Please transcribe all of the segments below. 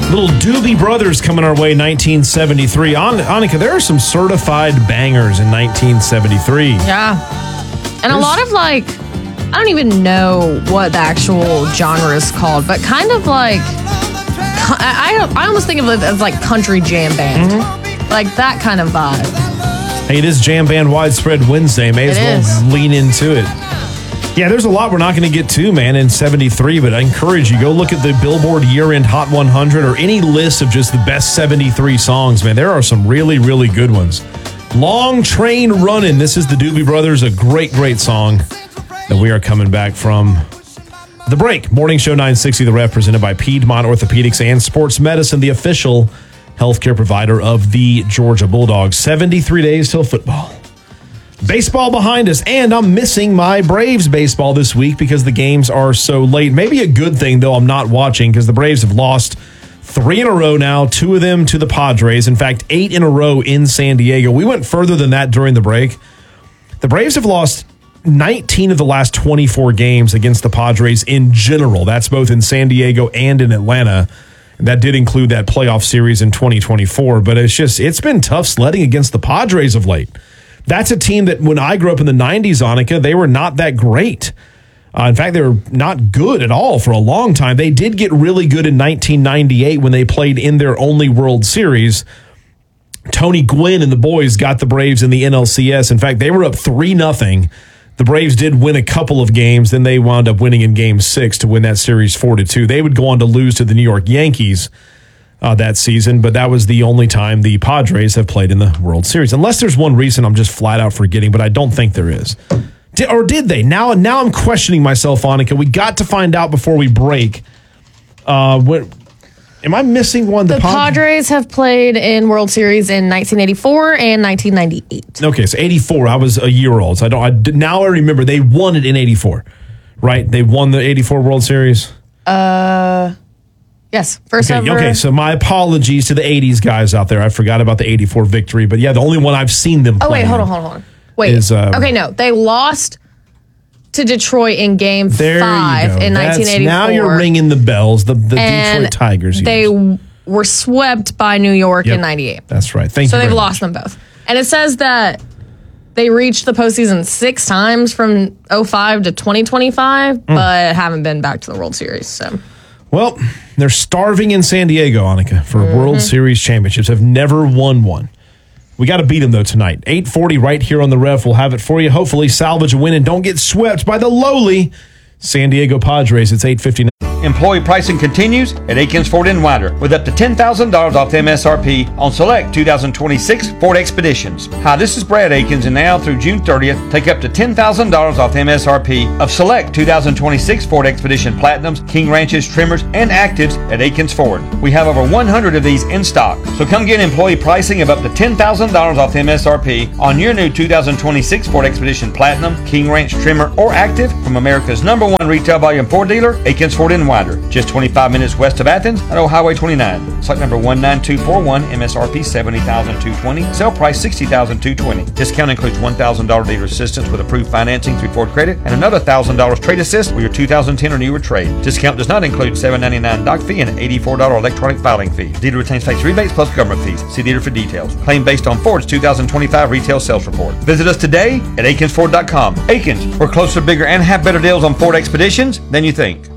Little Doobie Brothers coming our way, 1973. Annika, there are some certified bangers in 1973. Yeah. And a lot of I don't even know what the actual genre is called, but kind of I almost think of it as country jam band. Mm-hmm. Like that kind of vibe. Hey, it is Jam Band Widespread Wednesday. May as well lean into it. Yeah, there's a lot we're not going to get to, man, in 73, but I encourage you, go look at the Billboard year-end Hot 100 or any list of just the best 73 songs, man. There are some really, really good ones. Long Train Running. This is the Doobie Brothers, a great, great song that we are coming back from the break. Morning Show 960, The Ref, presented by Piedmont Orthopedics and Sports Medicine, the official healthcare provider of the Georgia Bulldogs. 73 days till football. Baseball behind us, and I'm missing my Braves baseball this week because the games are so late. Maybe a good thing, though, I'm not watching because the Braves have lost 3 in a row now, 2 of them to the Padres. In fact, 8 in a row in San Diego. We went further than that during the break. The Braves have lost 19 of the last 24 games against the Padres in general. That's both in San Diego and in Atlanta. That did include that playoff series in 2024, but it's been tough sledding against the Padres of late. That's a team that when I grew up in the 90s, Annika, they were not that great. In fact, they were not good at all for a long time. They did get really good in 1998 when they played in their only World Series. Tony Gwynn and the boys got the Braves in the NLCS. In fact, they were up 3-0. The Braves did win a couple of games. Then they wound up winning in Game 6 to win that series 4-2. They would go on to lose to the New York Yankees that season, but that was the only time the Padres have played in the World Series. Unless there's one reason I'm just flat out forgetting, but I don't think there is. Or did they? Now I'm questioning myself, Annika. We got to find out before we break. Am I missing one? The Padres have played in World Series in 1984 and 1998. Okay, so 84. I was a year old, so now I remember they won it in 84, right? They won the 84 World Series. Yes, first ever. Okay, so my apologies to the 80s guys out there. I forgot about the 84 victory, but yeah, the only one I've seen them play. Oh, wait, hold on. Wait. Okay, no, they lost to Detroit in Game 5 in 1984. Now you're ringing the bells, the Detroit Tigers. They were swept by New York in 98. That's right. Thank you. So they've lost them both. And it says that they reached the postseason 6 times from 05 to 2025, but haven't been back to the World Series, so... Well, they're starving in San Diego, Annika, for World Series championships. Have never won one. We got to beat them, though, tonight. 8:40 right here on the Ref. We'll have it for you. Hopefully salvage a win and don't get swept by the lowly San Diego Padres. It's 8:59. Employee pricing continues at Akins Ford in Winder with up to $10,000 off MSRP on select 2026 Ford Expeditions. Hi, this is Brad Akins, and now through June 30th, take up to $10,000 off MSRP of select 2026 Ford Expedition Platinums, King Ranches, Trimmers, and Actives at Akins Ford. We have over 100 of these in stock, so come get employee pricing of up to $10,000 off MSRP on your new 2026 Ford Expedition Platinum, King Ranch, Trimmer, or Active from America's #1 retail volume Ford dealer, Akins Ford in Winder. Just 25 minutes west of Athens at Old Highway 29. Site number 19241, MSRP $70,220, sale price $60,220. Discount includes $1,000 dealer assistance with approved financing through Ford Credit and another $1,000 trade assist with your 2010 or newer trade. Discount does not include $7.99 doc fee and $84 electronic filing fee. Dealer retains tax rebates plus government fees. See dealer for details. Claim based on Ford's 2025 retail sales report. Visit us today at AkinsFord.com. Akins, we're closer, bigger, and have better deals on Ford Expeditions than you think.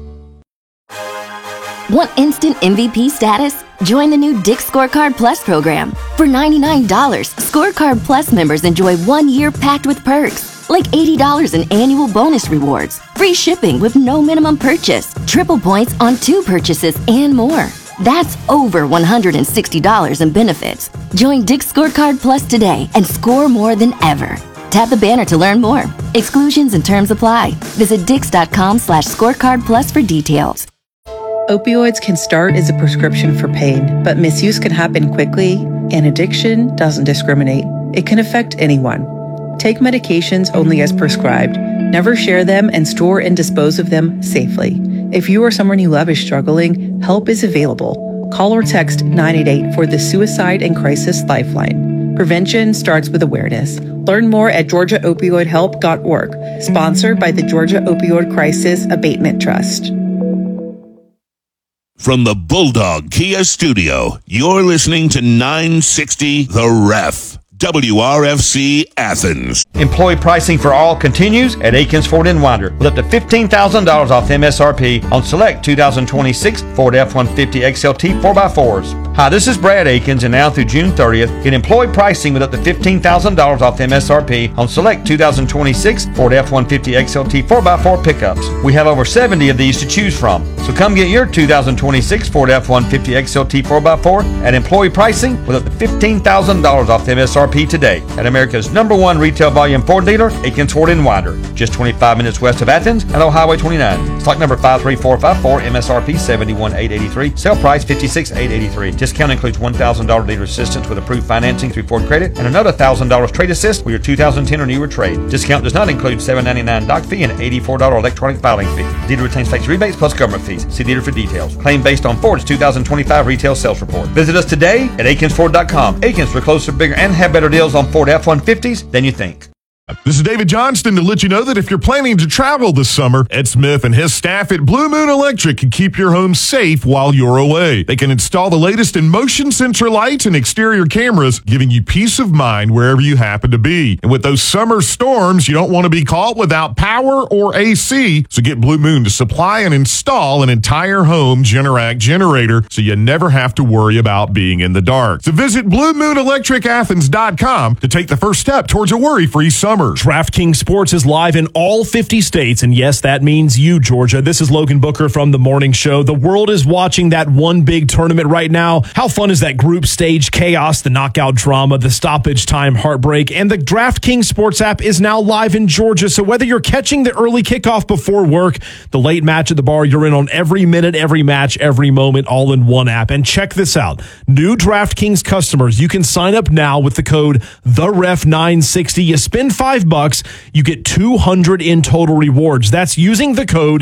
Want instant MVP status? Join the new Dick's Scorecard Plus program. For $99, Scorecard Plus members enjoy 1 year packed with perks, like $80 in annual bonus rewards, free shipping with no minimum purchase, triple points on 2 purchases, and more. That's over $160 in benefits. Join Dick's Scorecard Plus today and score more than ever. Tap the banner to learn more. Exclusions and terms apply. Visit dix.com/scorecard plus for details. Opioids can start as a prescription for pain, but misuse can happen quickly, and addiction doesn't discriminate. It can affect anyone. Take medications only as prescribed. Never share them and store and dispose of them safely. If you or someone you love is struggling, help is available. Call or text 988 for the Suicide and Crisis Lifeline. Prevention starts with awareness. Learn more at GeorgiaOpioidHelp.org. Sponsored by the Georgia Opioid Crisis Abatement Trust. From the Bulldog Kia Studio, you're listening to 960 The Ref. WRFC Athens. Employee pricing for all continues at Aikens Ford in Winder with up to $15,000 off MSRP on select 2026 Ford F-150 XLT 4x4s. Hi, this is Brad Aikens, and now through June 30th, get employee pricing with up to $15,000 off MSRP on select 2026 Ford F-150 XLT 4x4 pickups. We have over 70 of these to choose from. So come get your 2026 Ford F-150 XLT 4x4 at employee pricing with up to $15,000 off MSRP today at America's #1 retail volume Ford dealer, Aikens Ford in Winder, just 25 minutes west of Athens and on Highway 29. Stock number 53454, MSRP $71,883, sale price $56,883. Discount includes $1,000 dealer assistance with approved financing through Ford Credit and another $1,000 trade assist with your 2010 or newer trade. Discount does not include $7.99 doc fee and $84 electronic filing fee. Dealer retains tax rebates plus government fees. See dealer for details. Claim based on Ford's 2025 retail sales report. Visit us today at AikensFord.com. Aikens, for closer, bigger, and have better deals on Ford F-150s than you think. This is David Johnston to let you know that if you're planning to travel this summer, Ed Smith and his staff at Blue Moon Electric can keep your home safe while you're away. They can install the latest in motion sensor lights and exterior cameras, giving you peace of mind wherever you happen to be. And with those summer storms, you don't want to be caught without power or AC, so get Blue Moon to supply and install an entire home Generac generator so you never have to worry about being in the dark. So visit BlueMoonElectricAthens.com to take the first step towards a worry-free summer. DraftKings Sports is live in all 50 states, and yes, that means you, Georgia. This is Logan Booker from The Morning Show. The world is watching that one big tournament right now. How fun is that group stage chaos, the knockout drama, the stoppage time heartbreak, and the DraftKings Sports app is now live in Georgia, so whether you're catching the early kickoff before work, the late match at the bar, you're in on every minute, every match, every moment, all in one app. And check this out. New DraftKings customers, you can sign up now with the code THEREF960. You spend $5, you get $200 in total rewards. That's using the code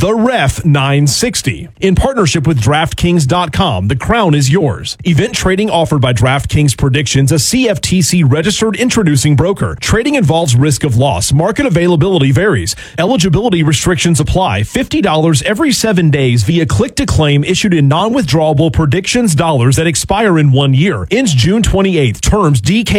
THEREF960. In partnership with DraftKings.com, the crown is yours. Event trading offered by DraftKings Predictions, a CFTC registered introducing broker. Trading involves risk of loss. Market availability varies. Eligibility restrictions apply. $50 every 7 days via click to claim issued in non-withdrawable predictions dollars that expire in 1 year. Ends June 28th. Terms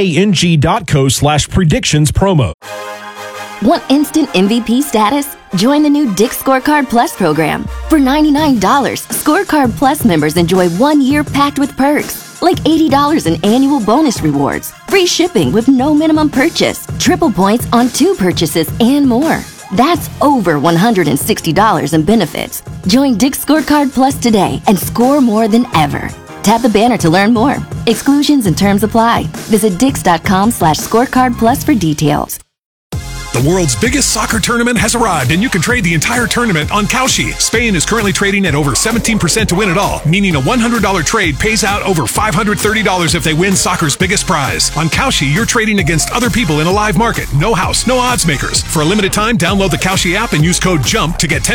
DKNG.co/predictions promo. Want instant MVP status? Join the new Dick's Scorecard Plus program. For $99, Scorecard Plus members enjoy 1 year packed with perks, like $80 in annual bonus rewards, free shipping with no minimum purchase, triple points on 2 purchases, and more. That's over $160 in benefits. Join Dick's Scorecard Plus today and score more than ever. Tap the banner to learn more. Exclusions and terms apply. Visit Dix.com/scorecard plus for details. The world's biggest soccer tournament has arrived, and you can trade the entire tournament on Kalshi. Spain is currently trading at over 17% to win it all, meaning a $100 trade pays out over $530 if they win soccer's biggest prize. On Kalshi, you're trading against other people in a live market. No house, no odds makers. For a limited time, download the Kalshi app and use code JUMP to get 10